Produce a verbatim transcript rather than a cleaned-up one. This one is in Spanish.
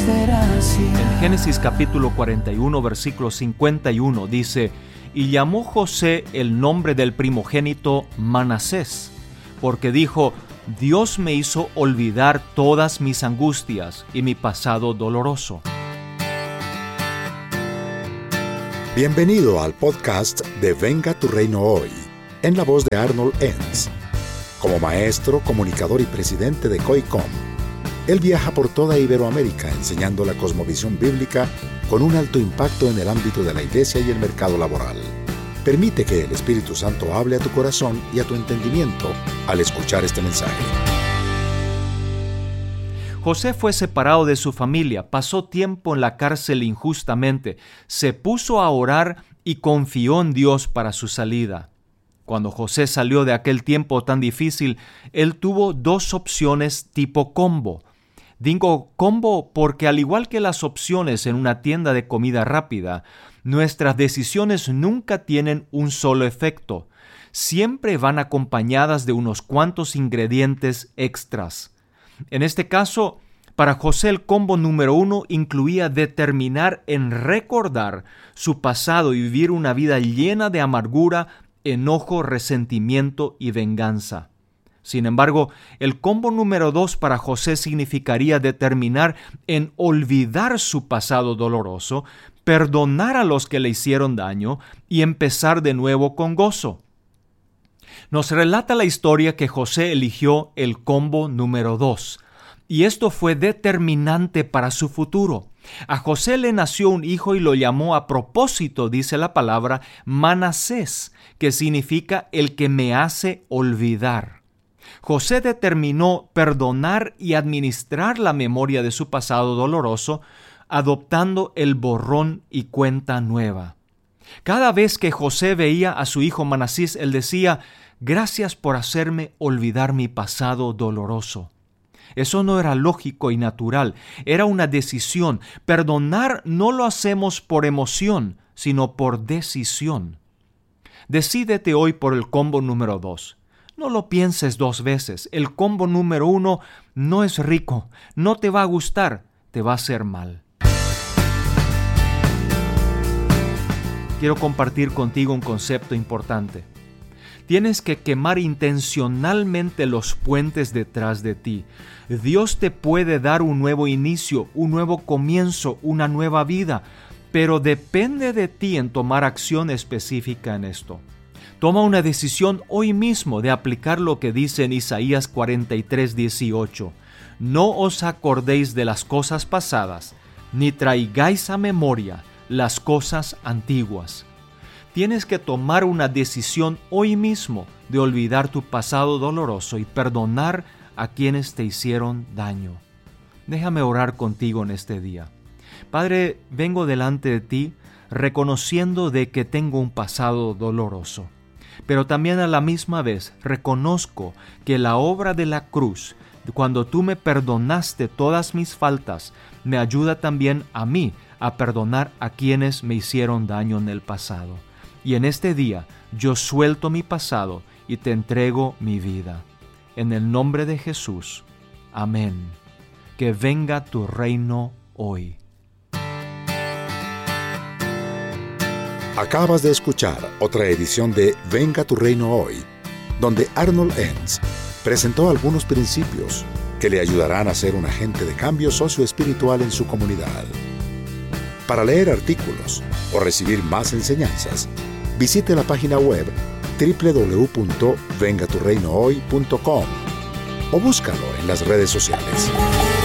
En Génesis capítulo cuarenta y uno, versículo cincuenta y uno dice: y llamó José el nombre del primogénito Manasés, porque dijo: Dios me hizo olvidar todas mis angustias y mi pasado doloroso. Bienvenido al podcast de Venga tu Reino Hoy, en la voz de Arnold Enns. Como maestro, comunicador y presidente de COICOM, él viaja por toda Iberoamérica enseñando la cosmovisión bíblica con un alto impacto en el ámbito de la iglesia y el mercado laboral. Permite que el Espíritu Santo hable a tu corazón y a tu entendimiento al escuchar este mensaje. José fue separado de su familia, pasó tiempo en la cárcel injustamente, se puso a orar y confió en Dios para su salida. Cuando José salió de aquel tiempo tan difícil, él tuvo dos opciones tipo combo. Digo combo porque, al igual que las opciones en una tienda de comida rápida, nuestras decisiones nunca tienen un solo efecto. Siempre van acompañadas de unos cuantos ingredientes extras. En este caso, para José el combo número uno incluía determinar en recordar su pasado y vivir una vida llena de amargura, enojo, resentimiento y venganza. Sin embargo, el combo número dos para José significaría determinar en olvidar su pasado doloroso, perdonar a los que le hicieron daño y empezar de nuevo con gozo. Nos relata la historia que José eligió el combo número dos, y esto fue determinante para su futuro. A José le nació un hijo y lo llamó a propósito, dice la palabra, Manasés, que significa el que me hace olvidar. José determinó perdonar y administrar la memoria de su pasado doloroso, adoptando el borrón y cuenta nueva. Cada vez que José veía a su hijo Manasés, él decía: gracias por hacerme olvidar mi pasado doloroso. Eso no era lógico y natural, era una decisión. Perdonar no lo hacemos por emoción, sino por decisión. Decídete hoy por el combo número dos. No lo pienses dos veces. El combo número uno no es rico, no te va a gustar, te va a hacer mal. Quiero compartir contigo un concepto importante. Tienes que quemar intencionalmente los puentes detrás de ti. Dios te puede dar un nuevo inicio, un nuevo comienzo, una nueva vida, pero depende de ti en tomar acción específica en esto. Toma una decisión hoy mismo de aplicar lo que dice en Isaías cuarenta y tres, dieciocho. No os acordéis de las cosas pasadas, ni traigáis a memoria las cosas antiguas. Tienes que tomar una decisión hoy mismo de olvidar tu pasado doloroso y perdonar a quienes te hicieron daño. Déjame orar contigo en este día. Padre, vengo delante de ti reconociendo de que tengo un pasado doloroso, pero también a la misma vez reconozco que la obra de la cruz, cuando tú me perdonaste todas mis faltas, me ayuda también a mí a perdonar a quienes me hicieron daño en el pasado. Y en este día yo suelto mi pasado y te entrego mi vida. En el nombre de Jesús. Amén. Que venga tu reino hoy. Acabas de escuchar otra edición de Venga tu Reino Hoy, donde Arnold Enns presentó algunos principios que le ayudarán a ser un agente de cambio socioespiritual en su comunidad. Para leer artículos o recibir más enseñanzas, visite la página web doble u doble u doble u punto venga tu reino hoy punto com o búscalo en las redes sociales.